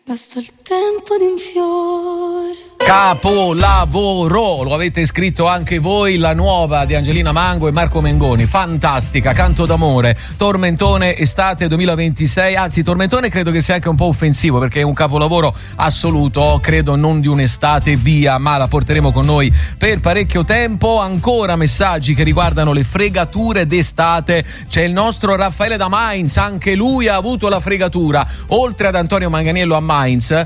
Basta il tempo di un fiore. Capolavoro, lo avete scritto anche voi, la nuova di Angelina Mango e Marco Mengoni, fantastica, Canto d'amore, Tormentone estate 2026, anzi Tormentone credo che sia anche un po' offensivo perché è un capolavoro assoluto, credo non di un'estate via, ma la porteremo con noi per parecchio tempo. Ancora messaggi che riguardano le fregature d'estate, c'è il nostro Raffaele da Mainz, anche lui ha avuto la fregatura, oltre ad Antonio Manganiello a Mainz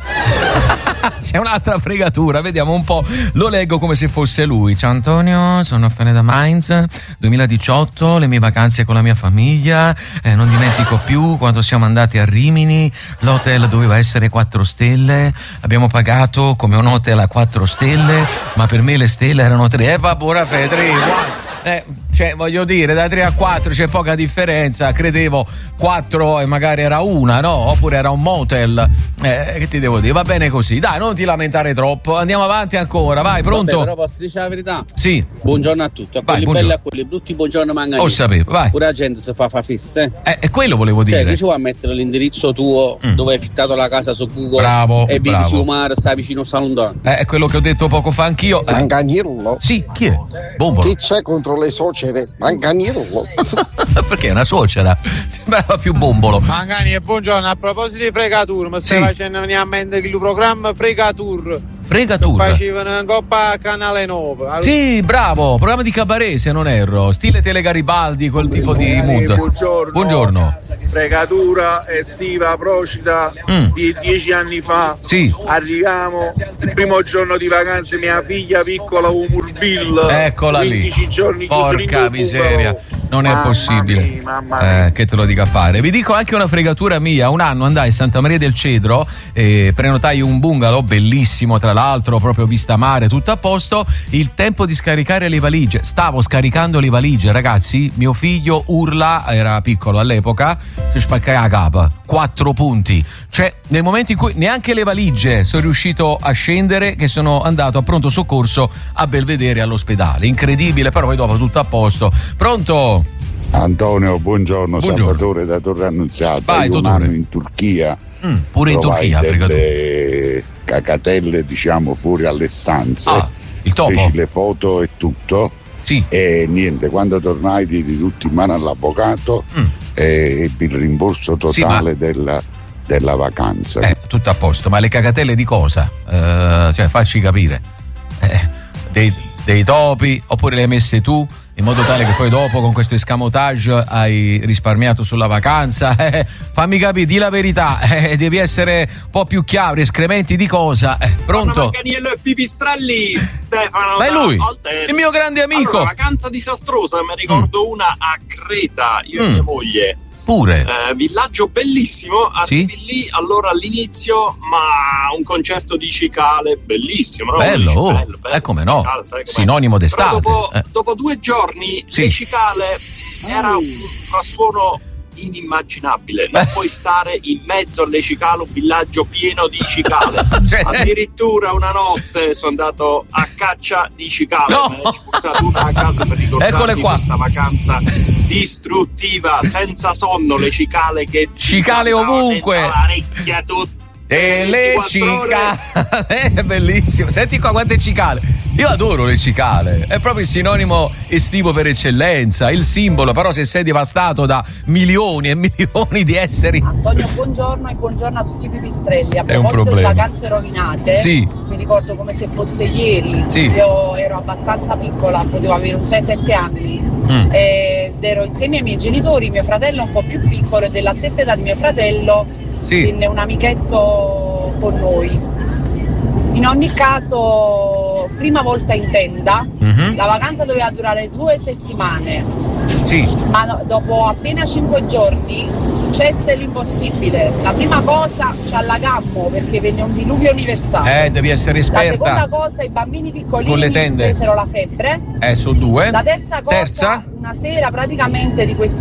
c'è un'altra fregatura, vediamo un po', lo leggo come se fosse lui. Ciao Antonio, sono Raffaele da Mainz, 2018, le mie vacanze con la mia famiglia, non dimentico più quando siamo andati a Rimini, l'hotel doveva essere 4 stelle, abbiamo pagato come un hotel a 4 stelle, ma per me le stelle erano 3, vabbè Raffaele, cioè voglio dire, da 3 a 4 c'è poca differenza, credevo 4 e magari era una, no? Oppure era un motel, che ti devo dire, va bene così, dai, non ti lamentare troppo, andiamo avanti ancora, vai, pronto? Vabbè, però posso dire la verità? Sì. Buongiorno a tutti, a quelli belli e a quelli brutti, buongiorno Manganello. Lo sapevo, vai. Pure la gente si fa fisse. E quello volevo dire. Cioè, che ci vuoi mettere l'indirizzo tuo dove hai fittato la casa su Google? Bravo, e vedi bravo. su mare, stai vicino a Salondano. È quello che ho detto poco fa anch'io. Manganiello? Sì, chi è? Bombolo. Chi c'è contro le suocere? Manganiello. Perché è una suocera? Sembrava più Bombolo. Mangani, buongiorno, a proposito di fregatur, mi stai facendo venire a mente che il programma Fregatur. Fregatur. Facevano in Coppa a Canale 9. Allora... Sì, bravo, programma di cabaret se non erro, stile Tele Garibaldi, quel tipo di mood. Buongiorno. Fregatura estiva procida di 10 anni fa. Sì. Arriviamo il primo giorno di vacanze, mia figlia piccola un Murbill. Eccola 15 lì. giorni Porca miseria. Non è possibile che te lo dica a fare. Vi dico anche una fregatura mia. Un anno andai a Santa Maria del Cedro e prenotai un bungalow bellissimo, tra l'altro, proprio vista mare, tutto a posto. Il tempo di scaricare le valigie, stavo scaricando le valigie, ragazzi, mio figlio urla, era piccolo all'epoca, si spacca la capa, 4 punti. Cioè, nel momento in cui neanche le valigie sono riuscito a scendere, che sono andato a pronto soccorso a Belvedere all'ospedale. Incredibile, però poi dopo tutto a posto. Pronto? Antonio, buongiorno. Salvatore da Torre Annunziata. Vai, io un anno in Turchia. Pure in Turchia, delle cacatelle, diciamo, fuori alle stanze. Il topo. Feci le foto e tutto. Sì. E niente, quando tornai diedi tutti in mano all'avvocato e ebbi il rimborso totale della vacanza. Tutto a posto, ma le cagatelle di cosa? Cioè, facci capire. Dei topi, oppure le hai messe tu? In modo tale che poi dopo con questo escamotage hai risparmiato sulla vacanza. Fammi capire, di la verità, devi essere un po' più chiaro. Escrementi di cosa? Pronto? Manganiello e Pipistrelli, Stefano. Ma è lui, Alter. il mio grande amico. Allora, vacanza disastrosa, mi ricordo una a Creta, io e mia moglie. Pure. Villaggio bellissimo, arrivi lì, allora all'inizio, ma un concerto di cicale bellissimo, no? Bello, bello, come no? Cicale, sai com'è? Sinonimo d'estate. Però dopo 2 giorni le cicale era un frastuono inimmaginabile, non puoi stare in mezzo alle cicale, un villaggio pieno di cicale. Addirittura una notte sono andato a caccia di cicale, me ne ho portato una a casa per ricordarmi questa vacanza distruttiva, senza sonno, le cicale che cicale ovunque, l'orecchia tutta. E le cicale, è bellissimo. Senti qua quante cicale. Io adoro le cicale, è proprio il sinonimo estivo per eccellenza, il simbolo. Però se sei devastato da milioni e milioni di esseri. Antonio, buongiorno e buongiorno a tutti i pipistrelli. A È un proposito di problema. vacanze rovinate, mi ricordo come se fosse ieri. Io ero abbastanza piccola, potevo avere un 6-7 anni ed ero insieme ai miei genitori, mio fratello un po' più piccolo e della stessa età di mio fratello. Venne un amichetto con noi. In ogni caso, prima volta in tenda, la vacanza doveva durare 2 settimane. Ma dopo appena 5 giorni successe l'impossibile. La prima cosa, ci allagammo perché venne un diluvio universale. Devi essere esperta. La seconda cosa, i bambini piccolini con le tende presero la febbre. Sono 2. La terza cosa, una sera praticamente di questi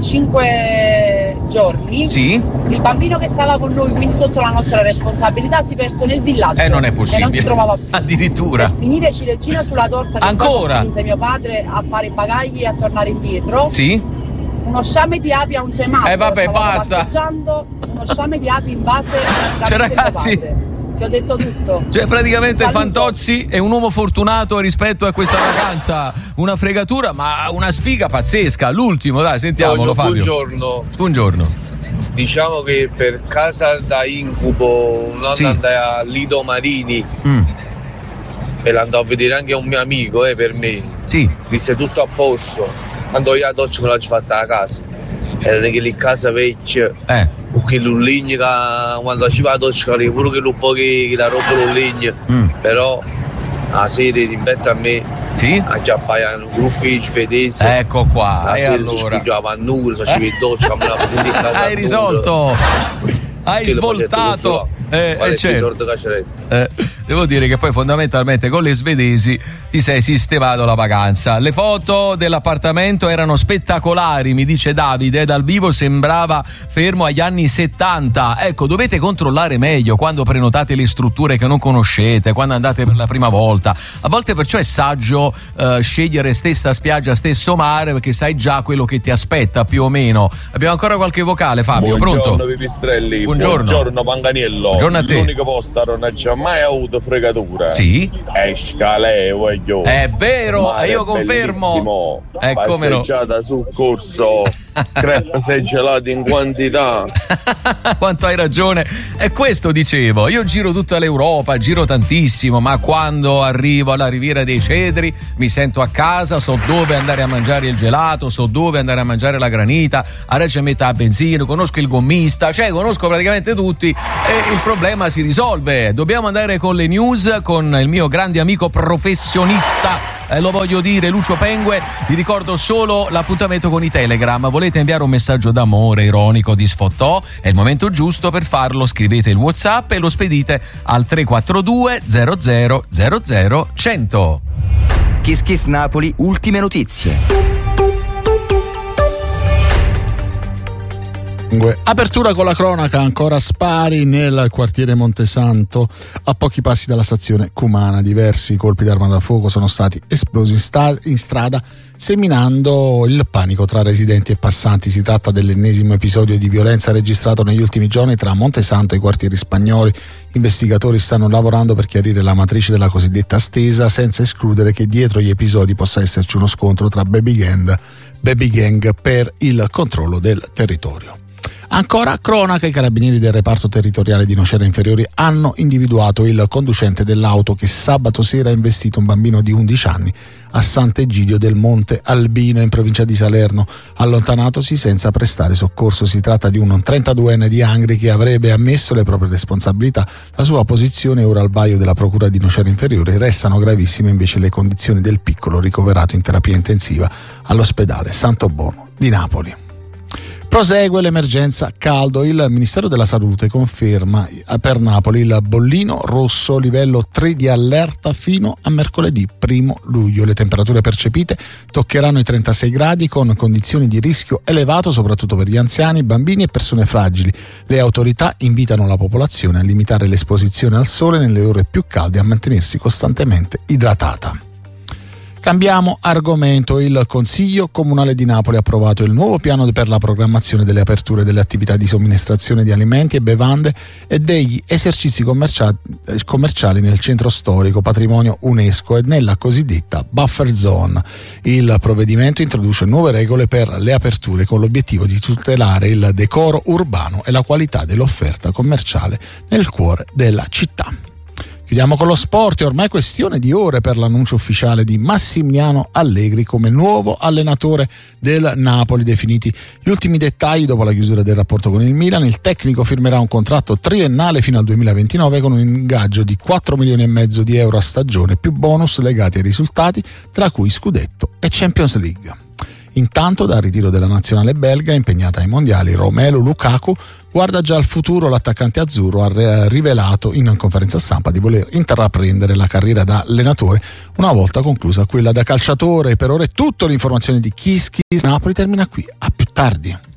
5 giorni, il bambino che stava con noi, quindi sotto la nostra responsabilità, si perse nel villaggio. Non è possibile. E non si trovava più. Addirittura. Per finire ciliegina sulla torta, che ancora spinse mio padre a fare i bagagli e a tornare indietro. uno sciame di api a un semaforo. Vabbè, basta. Uno sciame di api in base cioè, ragazzi, ti ho detto tutto. Cioè, praticamente Saluto. Fantozzi è un uomo fortunato rispetto a questa vacanza. Una fregatura, ma una sfiga pazzesca. L'ultimo, dai, sentiamolo, Fabio. Buongiorno. Diciamo che per casa da incubo andai a Lido Marini e l'andò a vedere anche un mio amico per me. Sì. Disse tutto a posto. Andò io a doccia che l'ho fatta a casa. Era che lì casa vecchia. Che l'uligno quando ci va a doccia che pure che un po' che la roba l'uligno. Però la sera rispetto a me. Sì? A Giappaiano, gruppi svedesi. Ecco qua. La sera allora. si spingiava a nulla, ci doccia, hai risolto. Hai svoltato. Certo. Devo dire che poi fondamentalmente con le svedesi ti sei sistemato la vacanza. Le foto dell'appartamento erano spettacolari, mi dice Davide, dal vivo sembrava fermo agli anni 70. Ecco, dovete controllare meglio quando prenotate le strutture che non conoscete, quando andate per la prima volta. A volte perciò è saggio scegliere stessa spiaggia, stesso mare, perché sai già quello che ti aspetta più o meno. Abbiamo ancora qualche vocale, Fabio? Buongiorno, pronto? Pipistrelli. Buongiorno Panganiello. Buongiorno a te. L'unico posto non c'è mai avuto fregatura. Sì. È Scalè, voglio. È vero, Mare io confermo. Come no. Passeggiata sul corso, crepe sei gelati in quantità. Quanto hai ragione. E questo dicevo, io giro tutta l'Europa, giro tantissimo, ma quando arrivo alla Riviera dei Cedri mi sento a casa, so dove andare a mangiare il gelato, so dove andare a mangiare la granita, a Reggio Emilia a Benzino, conosco il gommista, cioè conosco praticamente tutti e il problema si risolve. Dobbiamo andare con le news con il mio grande amico professionista, lo voglio dire, Lucio Pengue. Vi ricordo solo l'appuntamento con i Telegram. Volete inviare un messaggio d'amore, ironico, di sfottò? È il momento giusto per farlo. Scrivete il WhatsApp e lo spedite al 342 00 00 100. Kiss Kiss Napoli, ultime notizie. Apertura con la cronaca, ancora spari nel quartiere Montesanto a pochi passi dalla stazione Cumana. Diversi colpi d'arma da fuoco sono stati esplosi in strada, seminando il panico tra residenti e passanti. Si tratta dell'ennesimo episodio di violenza registrato negli ultimi giorni tra Montesanto e i quartieri spagnoli. Investigatori stanno lavorando per chiarire la matrice della cosiddetta stesa, senza escludere che dietro gli episodi possa esserci uno scontro tra baby gang per il controllo del territorio. Ancora cronaca, i carabinieri del reparto territoriale di Nocera Inferiori hanno individuato il conducente dell'auto che sabato sera ha investito un bambino di 11 anni a Sant'Egidio del Monte Albino in provincia di Salerno, allontanatosi senza prestare soccorso. Si tratta di un 32enne di Angri che avrebbe ammesso le proprie responsabilità. La sua posizione è ora al vaglio della procura di Nocera Inferiore. Restano gravissime invece le condizioni del piccolo ricoverato in terapia intensiva all'ospedale Santo Bono di Napoli. Prosegue l'emergenza caldo. Il Ministero della Salute conferma per Napoli il bollino rosso livello 3 di allerta fino a mercoledì 1 luglio. Le temperature percepite toccheranno i 36 gradi con condizioni di rischio elevato soprattutto per gli anziani, bambini e persone fragili. Le autorità invitano la popolazione a limitare l'esposizione al sole nelle ore più calde e a mantenersi costantemente idratata. Cambiamo argomento. Il Consiglio Comunale di Napoli ha approvato il nuovo piano per la programmazione delle aperture delle attività di somministrazione di alimenti e bevande e degli esercizi commerciali nel centro storico, patrimonio UNESCO e nella cosiddetta buffer zone. Il provvedimento introduce nuove regole per le aperture con l'obiettivo di tutelare il decoro urbano e la qualità dell'offerta commerciale nel cuore della città. Chiudiamo con lo sport. È ormai questione di ore per l'annuncio ufficiale di Massimiliano Allegri come nuovo allenatore del Napoli. Definiti gli ultimi dettagli dopo la chiusura del rapporto con il Milan, il tecnico firmerà un contratto triennale fino al 2029 con un ingaggio di 4,5 milioni di euro a stagione più bonus legati ai risultati, tra cui scudetto e Champions League. Intanto, dal ritiro della nazionale belga impegnata ai mondiali, Romelu Lukaku guarda già al futuro. L'attaccante azzurro ha rivelato in conferenza stampa di voler intraprendere la carriera da allenatore una volta conclusa quella da calciatore. Per ora è tutto. L'informazione di Kiss Kiss Napoli termina qui. A più tardi.